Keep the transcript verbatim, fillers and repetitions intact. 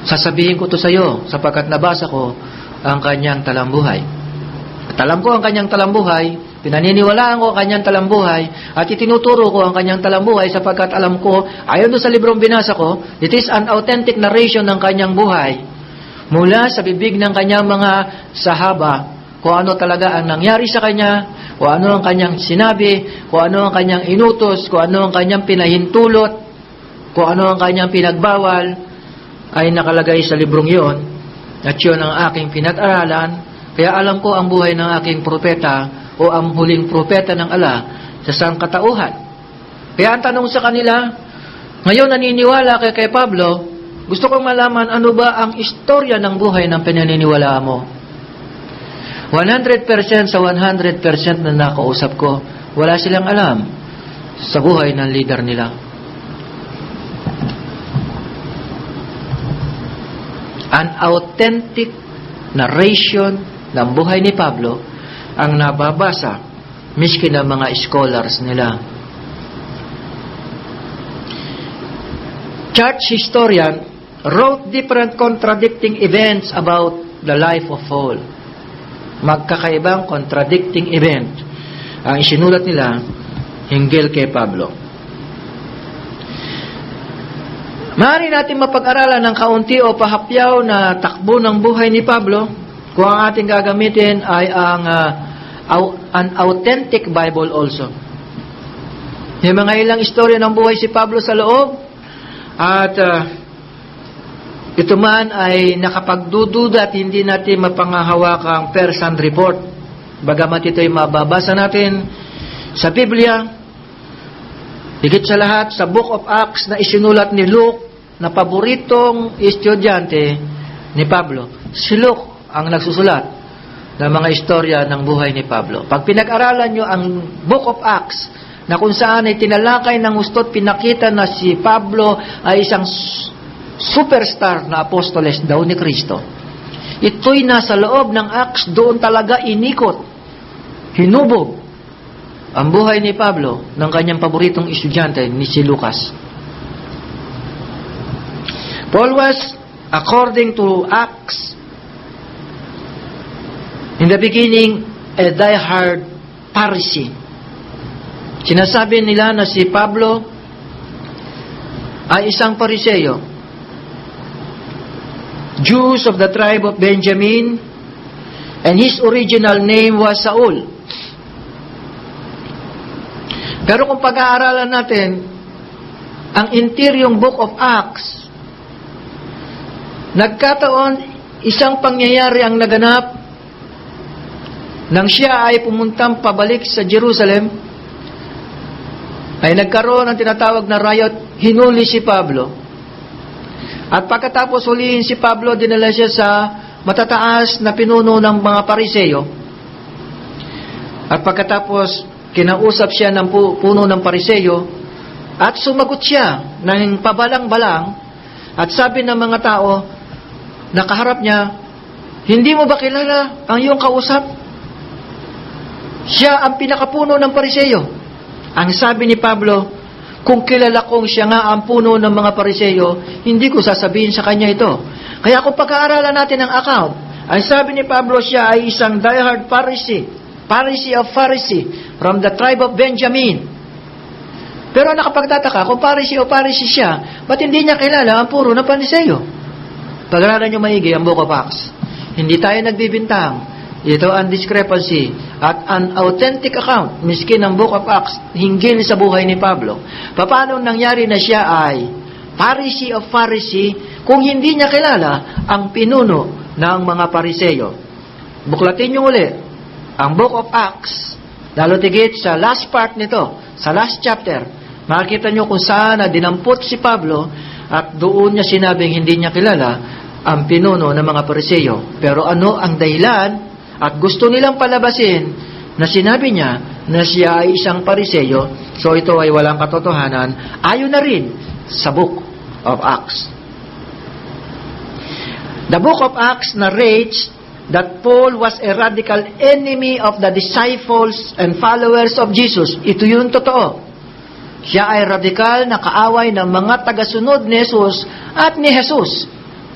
Sasabihin ko to sa iyo sapagkat nabasa ko ang kanyang talambuhay. At alam ko ang kanyang talambuhay, pinaniniwalaan ko ang kanyang talambuhay, at itinuturo ko ang kanyang talambuhay sapagkat alam ko, ayon doon sa librong binasa ko, it is an authentic narration ng kanyang buhay mula sa bibig ng kanyang mga sahaba, kung ano talaga ang nangyari sa kanya, kung ano ang kanyang sinabi, kung ano ang kanyang inutos, kung ano ang kanyang pinahintulot, kung ano ang kanyang pinagbawal, ay nakalagay sa librong yon. At yun ang aking pinag-aralan. Kaya alam ko ang buhay ng aking propeta o ang huling propeta ng Allah sa sangkatauhan. Kaya ang tanong sa kanila, ngayon naniniwala kay kay Pablo, gusto kong malaman ano ba ang istorya ng buhay ng pinaniniwalaan mo. one hundred percent sa one hundred percent na nakausap ko, wala silang alam sa buhay ng leader nila. An authentic narration ng buhay ni Pablo ang nababasa miski ng mga scholars nila. Church historian wrote different contradicting events about the life of Paul. Magkakaibang contradicting event ang isinulat nila hinggil kay Pablo. Maaari natin mapag-aralan ng kaunti o pahapyaw na takbo ng buhay ni Pablo kung ang ating gagamitin ay ang uh, an authentic Bible also. May mga ilang istorya ng buhay si Pablo sa loob at uh, ito man ay nakapagdududa at hindi natin mapangahawakang first-hand report. Bagamat ito ay mababasa natin sa Biblia, higit sa lahat sa Book of Acts na isinulat ni Luke, na paboritong estudyante ni Pablo. Si Luke ang nagsusulat ng mga istorya ng buhay ni Pablo. Pag pinag-aralan nyo ang Book of Acts, na kung saan ay tinalakay ng gusto't pinakita na si Pablo ay isang superstar na apostoles daw ni Kristo. Ito'y nasa loob ng Acts, doon talaga inikot, hinubog ang buhay ni Pablo ng kanyang paboritong estudyante ni si Lucas. Paul was, according to Acts, in the beginning, a die-hard Pharisee. Sinasabi nila na si Pablo ay isang Pariseo. Jews of the tribe of Benjamin, and his original name was Saul. Pero kung pag-aaralan natin ang interior book of Acts, nagkataon isang pangyayari ang naganap nang siya ay pumuntang pabalik sa Jerusalem, ay nagkaroon ng tinatawag na riot, hinuli si Pablo. At pagkatapos hulihin si Pablo, dinala siya sa matataas na pinuno ng mga Pariseo. At pagkatapos kinausap siya ng puno ng Pariseo at sumagot siya ng pabalang-balang at sabi ng mga tao nakaharap niya, hindi mo ba kilala ang iyong kausap? Siya ang pinakapuno ng Pariseo. Ang sabi ni Pablo, kung kilala kong siya nga ang puno ng mga Pariseo, hindi ko sasabihin sa kanya ito. Kaya kung pag-aaralan natin ang account, ang sabi ni Pablo, siya ay isang diehard Pharisee, Pharisee of Pharisee, from the tribe of Benjamin. Pero nakapagtataka, kung Pharisee o Pharisee siya, ba't hindi niya kilala ang puro ng Pariseo? Pag-aralan niyo maigi ang Book of Acts. Hindi tayo nagbibintang. Ito ang discrepancy at an authentic account, miskin ang Book of Acts, hinggil sa buhay ni Pablo. Paano nangyari na siya ay Pharisee of Pharisee kung hindi niya kilala ang pinuno ng mga Pariseo? Buklatin niyo uli ang Book of Acts, lalo tigit sa last part nito, sa last chapter. Makikita niyo kung saan na dinampot si Pablo at doon niya sinabing hindi niya kilala ang pinuno ng mga Pariseo. Pero ano ang dahilan? At gusto nilang palabasin na sinabi niya na siya ay isang Pariseo, so ito ay walang katotohanan, ayon na rin sa Book of Acts. The Book of Acts narrates that Paul was a radical enemy of the disciples and followers of Jesus. Ito yung totoo. Siya ay radikal na kaaway ng mga tagasunod ni Jesus at ni Jesus.